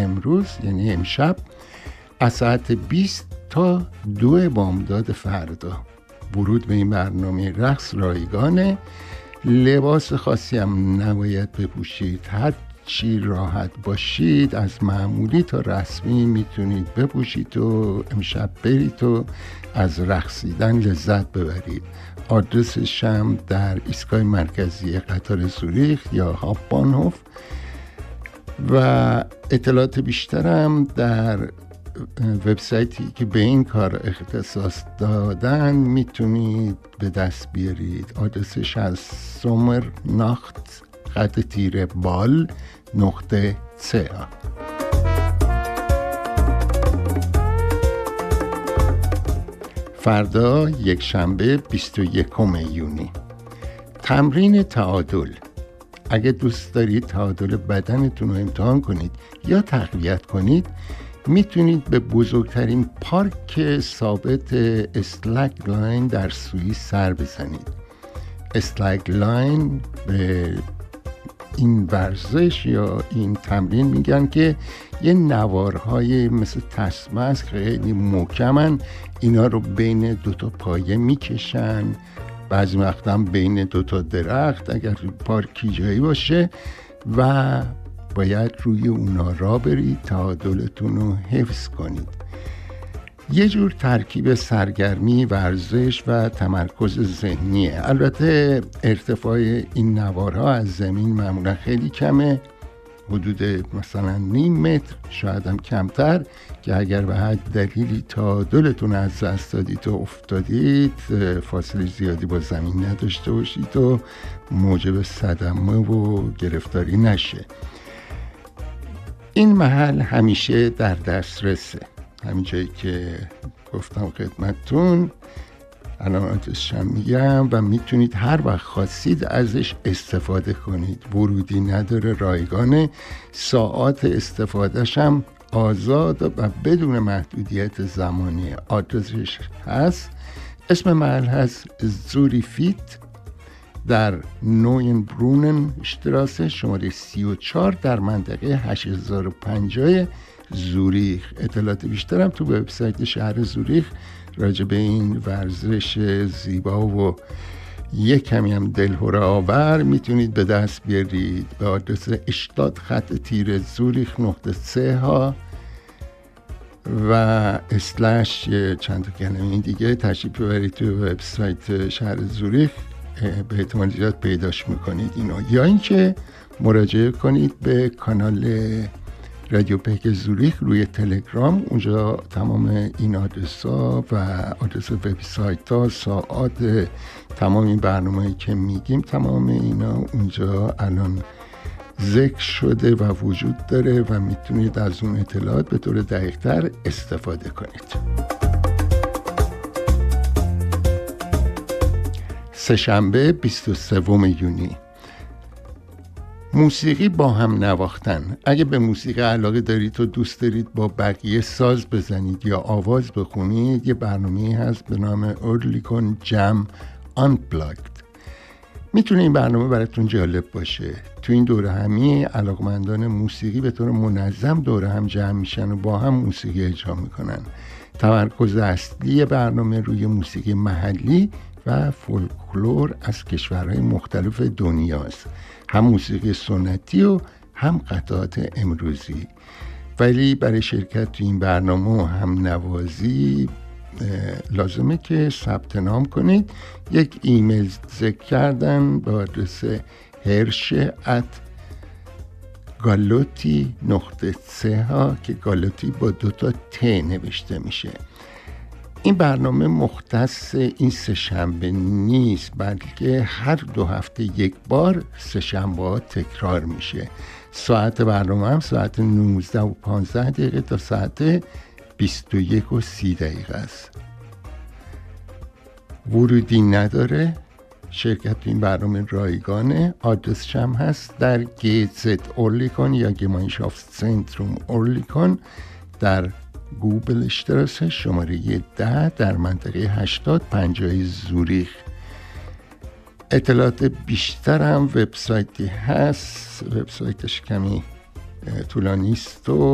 امروز یعنی امشب از ساعت 20 تا 2 بامداد فردا ورود به این برنامه رقص رایگانه. لباس خاصی هم نباید بپوشید، هر چی راحت باشید از معمولی تا رسمی میتونید بپوشید و امشب برید و از رقصیدن لذت ببرید. آدرسش هم در ایستگاه مرکزی قطار زوریخ یا هاپبانهوف و اطلاعات بیشترم در وبسایتی که به این کار اختصاص دادن میتونید به دست بیارید. آدرسش از sommernacht_bal.ch. فردا یک شنبه 21 یونی تمرین تعادل. اگه دوست دارید تعادل بدنتون رو امتحان کنید یا تقویت کنید میتونید به بزرگترین پارک ثابت اسلک لاین در سوئیس سر بزنید. اسلک لاین به این ورزش یا این تمرین میگن که یه نوارهای مثل تسمه است، خیلی محکمن، اینا رو بین دوتا پایه میکشن، بعضی وقتا هم بین دوتا درخت اگر پارکی جایی باشه و باید روی اونا را برید، تعادلتون رو حفظ کنید. یه جور ترکیب سرگرمی، ورزش و تمرکز ذهنیه. البته ارتفاع این نوارها از زمین معمولا خیلی کمه، حدود مثلا 0.5 متر، شاید هم کمتر، که اگر به هر دلیلی تعادلتون از دست دادید و افتادید فاصله زیادی با زمین نداشته باشید و موجب صدمه و گرفتاری نشه. این محل همیشه در دسترسه، همین جایی که گفتم خدمتتون، الان آدرسش هم میگم و میتونید هر وقت خواستید ازش استفاده کنید. ورودی نداره، رایگانه، ساعات استفادهش هم آزاد و بدون محدودیت زمانی. آدرسش هست، اسم محل هست زوریفیت در نوین برونن شتراسه شماره 34 در منطقه 8050 زوریخ. اطلاعات بیشترم تو وبسایت شهر زوریخ راجع به این ورزش زیبا و یک کمی هم دلهره آور میتونید به دست بیارید. به آدرس اشتاد_زوریخ.ch و اسلش چند تا کلمه دیگه تشریف ببرید تو وبسایت شهر زوریخ، به احتمال زیاد پیداش میکنید اینو، یا اینکه مراجعه کنید به کانال رادیو پیک زوریخ روی تلگرام. اونجا تمام این آدرس‌ها و آدرس وبسایت ها، ساعات، تمام این برنامه‌ای که میگیم، تمام اینا اونجا الان ذکر شده و وجود داره و میتونید از اون اطلاعات به طور دقیق‌تر استفاده کنید. سه‌شنبه 23 یونی موسیقی با هم نواختن. اگه به موسیقی علاقه دارید و دوست دارید با بقیه ساز بزنید یا آواز بخونید، یه برنامه هست به نام اورلیکون جم آنپلاگد. میتونه این برنامه براتون جالب باشه. تو این دوره همی علاقمندان موسیقی به طور منظم دوره هم جمع میشن و با هم موسیقی اجرا میکنن. تمرکز اصلی برنامه روی موسیقی محلی و فولکلور از کشورهای مختلف دنیاست، هم موسیقی سنتی و هم قطعات امروزی. ولی برای شرکت تو این برنامه و هم نوازی لازمه که ثبت نام کنید. یک ایمیل ذکر کردن با آدرس hersh@galoti.ch که گالوتی با 2 ت نوشته میشه. این برنامه مختص این سه‌شنبه نیست، بلکه هر 2 هفته یک بار سه‌شنبه ها تکرار میشه. ساعت برنامه هم ساعت 19:15 تا ساعت 21:30 است. ورودی نداره، شرکت این برنامه رایگانه. آدرسش هم هست در گیتزت اورلیکون یا گماینشافت سنتروم اورلیکون در گوبل اشتراسه شماره 10 در منطقه 8050 زوریخ. اطلاعات بیشتر هم وبسایتی هست، وبسایتش کمی طولانی است و